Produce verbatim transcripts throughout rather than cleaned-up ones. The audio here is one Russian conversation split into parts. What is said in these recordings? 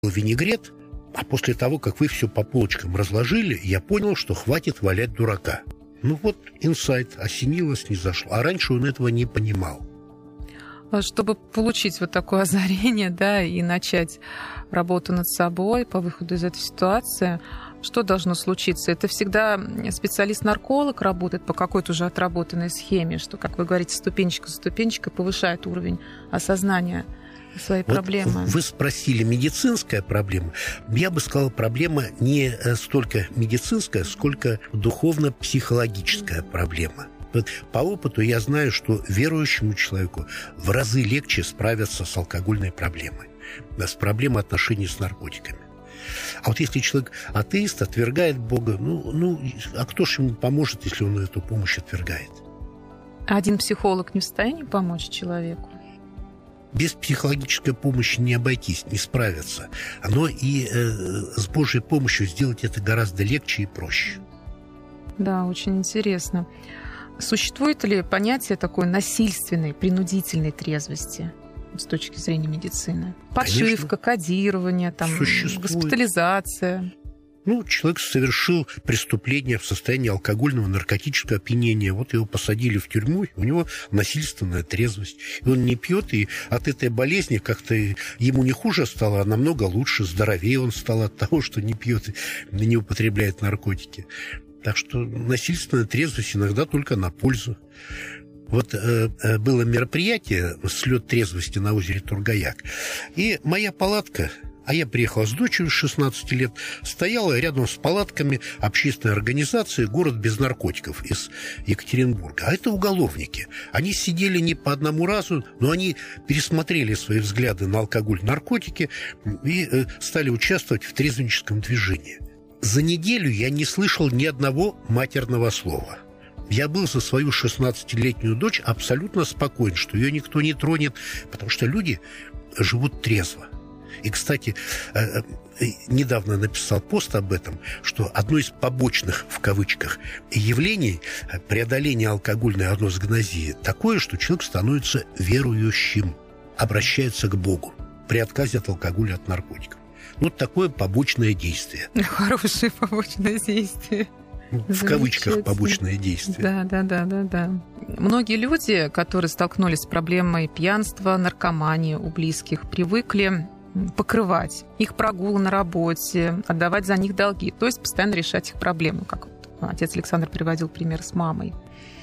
винегрет, а после того, как вы все по полочкам разложили, я понял, что хватит валять дурака. Ну вот, инсайт, осенило, снизошло. А раньше он этого не понимал. Чтобы получить вот такое озарение, да, и начать работу над собой по выходу из этой ситуации, что должно случиться? Это всегда специалист-нарколог работает по какой-то уже отработанной схеме, что, как вы говорите, ступенечка за ступенечкой повышает уровень осознания своей вот проблемы. Вы спросили, медицинская проблема. Я бы сказал, проблема не столько медицинская, сколько духовно-психологическая проблема. Вот по опыту я знаю, что верующему человеку в разы легче справиться с алкогольной проблемой, с проблемой отношений с наркотиками. А вот если человек атеист, отвергает Бога, ну, ну а кто же ему поможет, если он эту помощь отвергает? Один психолог не в состоянии помочь человеку? Без психологической помощи не обойтись, не справиться. Но и э, с Божьей помощью сделать это гораздо легче и проще. Да, очень интересно. Существует ли понятие такой насильственной, принудительной трезвости с точки зрения медицины? Подшивка, конечно, кодирование, там, госпитализация. Ну, человек совершил преступление в состоянии алкогольного, наркотического опьянения. Вот его посадили в тюрьму, у него насильственная трезвость. И он не пьет, и от этой болезни как-то ему не хуже стало, а намного лучше, здоровее он стал от того, что не пьет и не употребляет наркотики. Так что насильственная трезвость иногда только на пользу. Вот э, было мероприятие «Слет трезвости» на озере Тургаяк. И моя палатка, а я приехал с дочерью шестнадцати лет, стояла рядом с палатками общественной организации «Город без наркотиков» из Екатеринбурга. А это уголовники. Они сидели не по одному разу, но они пересмотрели свои взгляды на алкоголь, наркотики и э, стали участвовать в трезвенническом движении. За неделю я не слышал ни одного матерного слова. Я был за свою шестнадцатилетнюю дочь абсолютно спокоен, что ее никто не тронет, потому что люди живут трезво. И, кстати, недавно написал пост об этом, что одно из побочных, в кавычках, явлений преодоления алкогольной анозгнозии такое, что человек становится верующим, обращается к Богу при отказе от алкоголя, от наркотиков. Вот такое побочное действие. Хорошее побочное действие. В кавычках побочное действие. Да, да, да, да, да. Многие люди, которые столкнулись с проблемой пьянства, наркомании у близких, привыкли покрывать их прогулы на работе, отдавать за них долги, то есть постоянно решать их проблемы, как отец Александр приводил пример с мамой.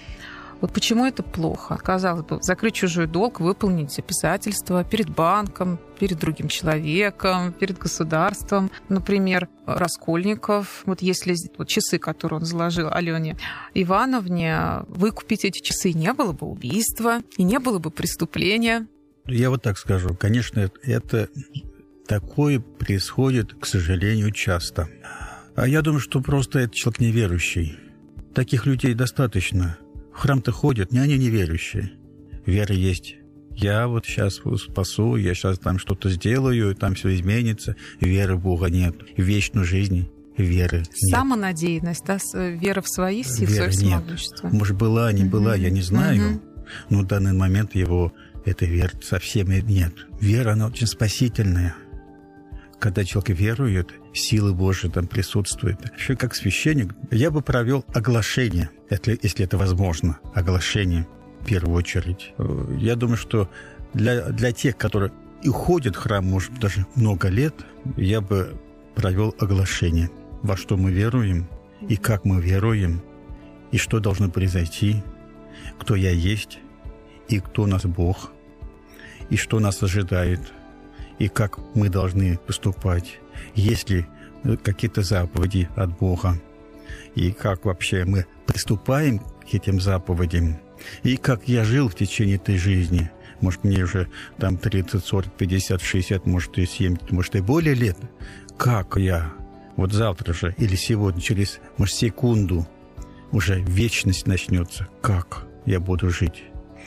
Вот почему это плохо? Казалось бы, закрыть чужой долг, выполнить обязательства перед банком, перед другим человеком, перед государством. Например, Раскольников, вот если вот часы, которые он заложил Алене Ивановне, выкупить эти часы, не было бы убийства и не было бы преступления. Я вот так скажу. Конечно, это такое происходит, к сожалению, часто. А я думаю, что просто этот человек неверующий. Таких людей достаточно. В храм-то ходят, не они неверующие. Вера есть. Я вот сейчас спасу, я сейчас там что-то сделаю, там все изменится. Веры в Бога нет. В вечную жизнь веры нет. Самонадеянность, да? Вера в свои силы, в свое всемогущество. Может, была, не была, я не знаю. Но в данный момент его этой веры совсем нет. Вера, она очень спасительная. Когда человек верует, силы Божьи там присутствуют. Еще как священник я бы провел оглашение, если, если это возможно, оглашение в первую очередь. Я думаю, что для, для тех, которые и ходят в храм, может, даже много лет, я бы провел оглашение, во что мы веруем, и как мы веруем, и что должно произойти, кто я есть, и кто у нас Бог, и что нас ожидает, и как мы должны поступать, есть ли какие-то заповеди от Бога, и как вообще мы приступаем к этим заповедям, и как я жил в течение этой жизни. Может, мне уже там тридцать, сорок, пятьдесят, шестьдесят, может, и семьдесят, может, и более лет. Как я вот завтра же или сегодня, через, может, секунду уже вечность начнется. Как я буду жить?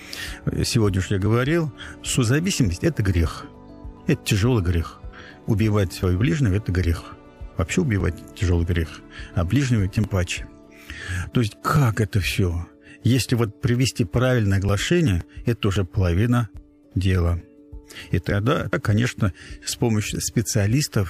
Сегодня же я говорил, созависимость – это грех. Это тяжелый грех. Убивать своего ближнего – это грех. Вообще убивать – тяжелый грех. А ближнего тем паче. То есть как это все? Если вот привести правильное оглашение, это уже половина дела. И тогда, конечно, с помощью специалистов